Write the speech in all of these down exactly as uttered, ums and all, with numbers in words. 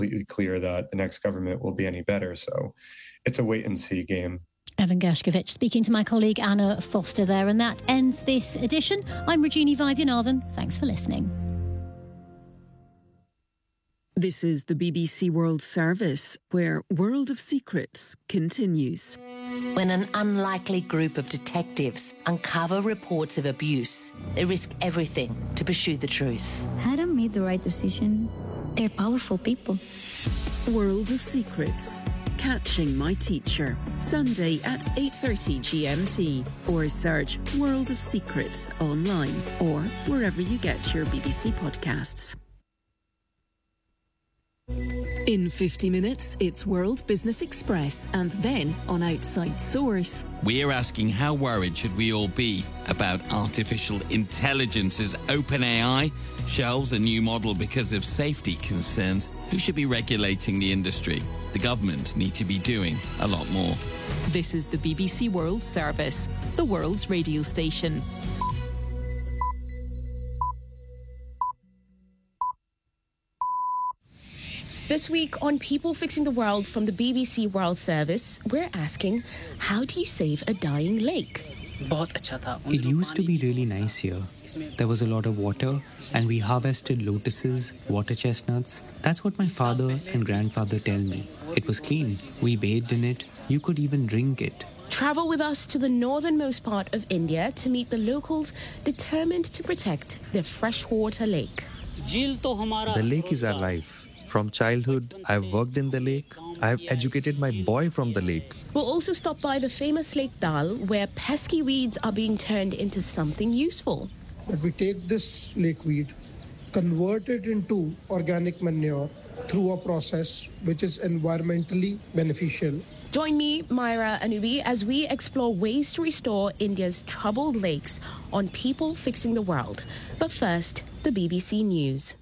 completely clear that the next government will be any better. So it's a wait-and-see game. Evan Gershkovich speaking to my colleague Anna Foster there. And that ends this edition. I'm Rajini Vaidyanathan. Thanks for listening. This is the B B C World Service, where World of Secrets continues. When an unlikely group of detectives uncover reports of abuse, they risk everything to pursue the truth. Hadn't made the right decision. They're powerful people. World of Secrets. Catching My Teacher. Sunday at eight thirty G M T. Or search World of Secrets online or wherever you get your B B C podcasts. In fifty minutes, it's World Business Express, and then on Outside Source. We're asking how worried should we all be about artificial intelligence's OpenAI shelves a new model because of safety concerns. Who should be regulating the industry? The government need to be doing a lot more. This is the B B C World Service, the world's radio station. This week on People Fixing the World from the B B C World Service, we're asking, how do you save a dying lake? It used to be really nice here. There was a lot of water, and we harvested lotuses, water chestnuts. That's what my father and grandfather tell me. It was clean. We bathed in it. You could even drink it. Travel with us to the northernmost part of India to meet the locals determined to protect their freshwater lake. The lake is our life. From childhood, I've worked in the lake. I've educated my boy from the lake. We'll also stop by the famous Lake Dal, where pesky weeds are being turned into something useful. But we take this lake weed, convert it into organic manure through a process which is environmentally beneficial. Join me, Myra Anubi, as we explore ways to restore India's troubled lakes on People Fixing the World. But first, the B B C News.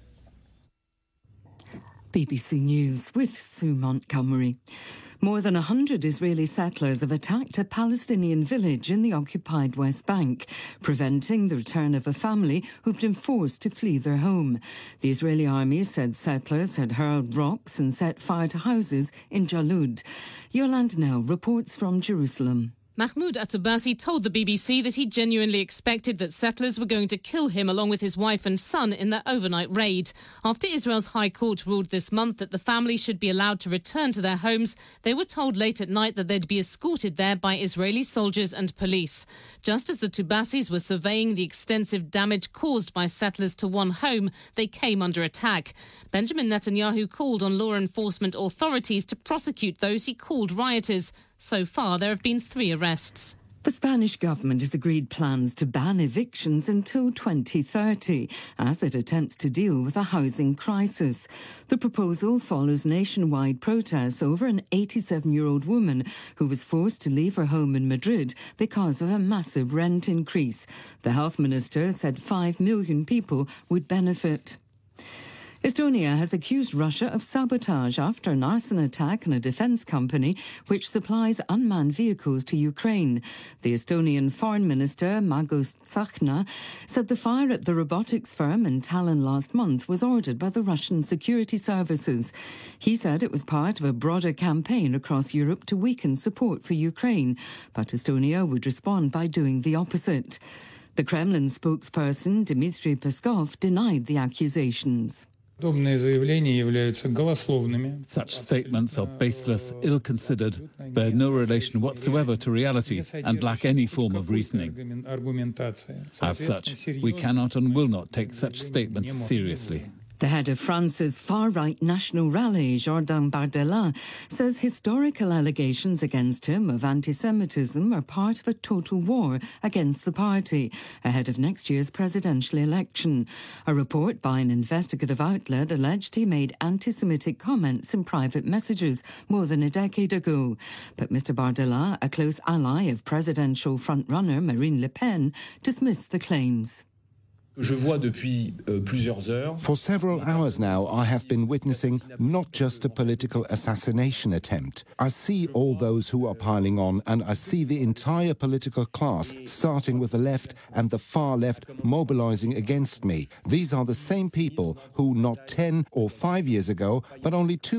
B B C News with Sue Montgomery. More than one hundred Israeli settlers have attacked a Palestinian village in the occupied West Bank, preventing the return of a family who've been forced to flee their home. The Israeli army said settlers had hurled rocks and set fire to houses in Jalud. Yolande Nell reports from Jerusalem. Mahmoud Atubasi told the B B C that he genuinely expected that settlers were going to kill him along with his wife and son in their overnight raid. After Israel's High Court ruled this month that the family should be allowed to return to their homes, they were told late at night that they'd be escorted there by Israeli soldiers and police. Just as the Tubasis were surveying the extensive damage caused by settlers to one home, they came under attack. Benjamin Netanyahu called on law enforcement authorities to prosecute those he called rioters. So far, there have been three arrests. The Spanish government has agreed plans to ban evictions until twenty thirty as it attempts to deal with a housing crisis. The proposal follows nationwide protests over an eighty-seven-year-old woman who was forced to leave her home in Madrid because of a massive rent increase. The health minister said five million people would benefit. Estonia has accused Russia of sabotage after an arson attack on a defence company which supplies unmanned vehicles to Ukraine. The Estonian Foreign Minister, Magos Tsahkna, said the fire at the robotics firm in Tallinn last month was ordered by the Russian security services. He said it was part of a broader campaign across Europe to weaken support for Ukraine, but Estonia would respond by doing the opposite. The Kremlin spokesperson, Dmitry Peskov, denied the accusations. Such statements are baseless, ill-considered, bear no relation whatsoever to reality, and lack any form of reasoning. As such, we cannot and will not take such statements seriously. The head of France's far-right national rally, Jordan Bardella, says historical allegations against him of anti-Semitism are part of a total war against the party ahead of next year's presidential election. A report by an investigative outlet alleged he made anti-Semitic comments in private messages more than a decade ago. But Mister Bardella, a close ally of presidential frontrunner Marine Le Pen, dismissed the claims. For several hours now, I have been witnessing not just a political assassination attempt. I see all those who are piling on, and I see the entire political class, starting with the left and the far left, mobilizing against me. These are the same people who not ten or five years ago, but only two